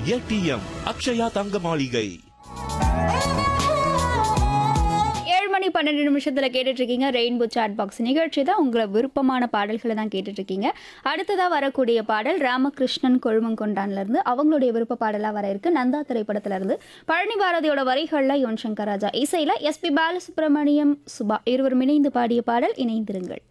ATM Akshaya தங்க மாளிகை. 7:12 கேட்டுட்டு இருக்கீங்க. ரெயின்போ சாட் பாக்ஸ் நிகழ்ச்சி தான். உங்களை விருப்பமான பாடல்களை தான் கேட்டுட்டு இருக்கீங்க. அடுத்ததாக வரக்கூடிய பாடல் ராமகிருஷ்ணன் கொழுமங்கொண்டான்ல இருந்து அவங்களுடைய விருப்ப பாடலாக வர இருக்கு. நந்தா திரைப்படத்துல இருந்து பழனி பாரதியோட வரிகளில் யுவன் சங்கர் ராஜா இசையில எஸ்பி பாலசுப்ரமணியம் சுபா இருவரும் இணைந்து பாடிய பாடல். இணைந்திருங்கள்.